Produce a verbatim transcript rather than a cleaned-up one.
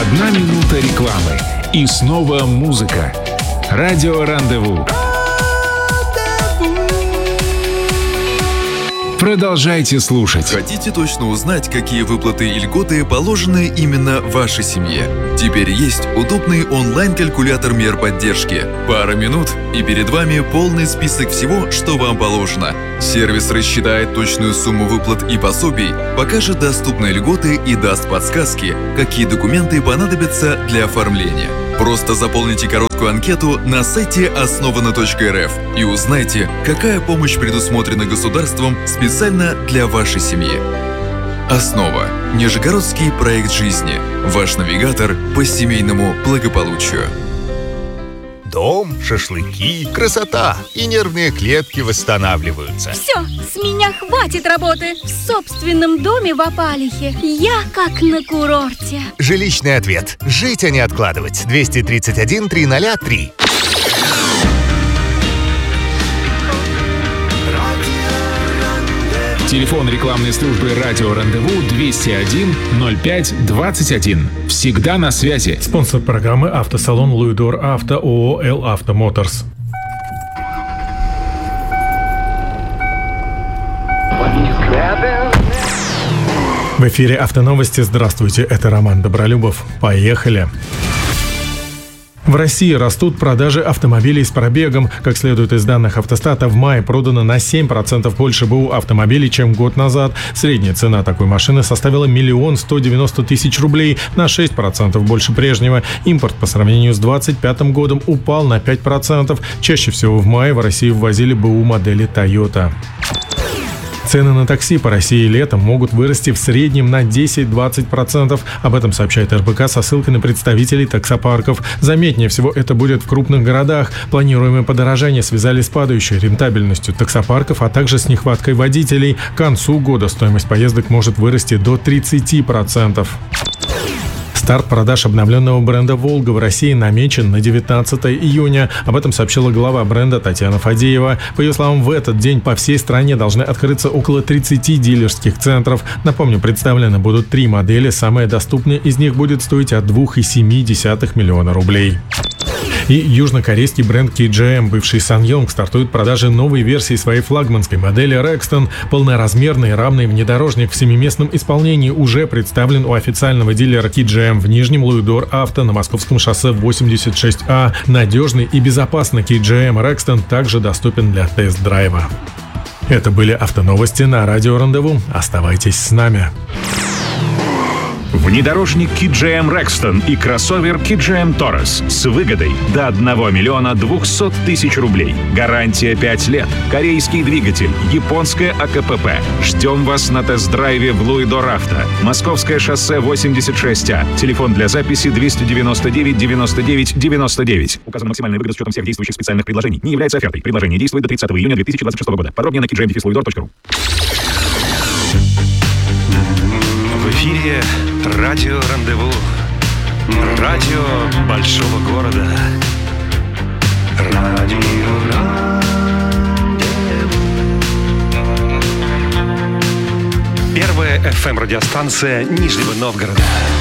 Одна минута рекламы. И снова музыка. Радио Рандеву. Продолжайте слушать. Хотите точно узнать, какие выплаты и льготы положены именно вашей семье? Теперь есть удобный онлайн-калькулятор мер поддержки. Пара минут, и перед вами полный список всего, что вам положено. Сервис рассчитает точную сумму выплат и пособий, покажет доступные льготы и даст подсказки, какие документы понадобятся для оформления. Просто заполните короткую анкету на сайте основано точка эр эф и узнайте, какая помощь предусмотрена государством специально для вашей семьи. Основа. Нижегородский проект жизни. Ваш навигатор по семейному благополучию. Дом, шашлыки, красота. И нервные клетки восстанавливаются. Все, с меня хватит работы. В собственном доме в Опалихе я как на курорте. Жилищный ответ. Жить, а не откладывать. двести тридцать один триста три. Телефон рекламной службы «Радио Рандеву» двести один ноль пять двадцать один. Всегда на связи. Спонсор программы — автосалон «Луидор Авто», ООО «Эл Авто Моторс». В эфире «Автоновости». Здравствуйте, это Роман Добролюбов. Поехали! В России растут продажи автомобилей с пробегом. Как следует из данных Автостата, в мае продано на семь процентов больше БУ автомобилей, чем год назад. Средняя цена такой машины составила миллион сто девяносто тысяч рублей, на шесть процентов больше прежнего. Импорт по сравнению с двадцать пятым годом упал на пять процентов. Чаще всего в мае в Россию ввозили БУ модели Toyota. Цены на такси по России летом могут вырасти в среднем на десять-двадцать процентов. Об этом сообщает эр бэ ка со ссылкой на представителей таксопарков. Заметнее всего это будет в крупных городах. Планируемое подорожание связали с падающей рентабельностью таксопарков, а также с нехваткой водителей. К концу года стоимость поездок может вырасти до тридцати процентов. Старт продаж обновленного бренда «Волга» в России намечен на девятнадцатое июня. Об этом сообщила глава бренда Татьяна Фадеева. По ее словам, в этот день по всей стране должны открыться около тридцати дилерских центров. Напомню, представлены будут три модели. Самая доступная из них будет стоить от двух целых семи десятых миллиона рублей. И южнокорейский бренд кей джи эм, бывший Саньонг, стартует продажи новой версии своей флагманской модели Rexton. Полноразмерный рамный внедорожник в семиместном исполнении уже представлен у официального дилера кей джи эм в Нижнем Луидор Авто на Московском шоссе восемьдесят шесть А. Надежный и безопасный кей джи эм Rexton также доступен для тест-драйва. Это были автоновости на Радио Рандеву. Оставайтесь с нами. Внедорожник кей джи эм Rexton и кроссовер кей джи эм Taurus с выгодой до одного миллиона двухсот тысяч рублей. Гарантия пять лет. Корейский двигатель. Японское а ка пэ пэ. Ждем вас на тест-драйве в Луидор Авто. Московское шоссе восемьдесят шесть А. Телефон для записи двести девяносто девять девяносто девять девяносто девять. Указана максимальная выгода с учетом всех действующих специальных предложений. Не является офертой. Предложение действует до тридцатого июня две тысячи двадцать шестого года. Подробнее на кей джи эм луидор точка ру. В эфире Радио Рандеву. Радио большого города. Радио Рандеву. Первая эф эм радиостанция Нижнего Новгорода.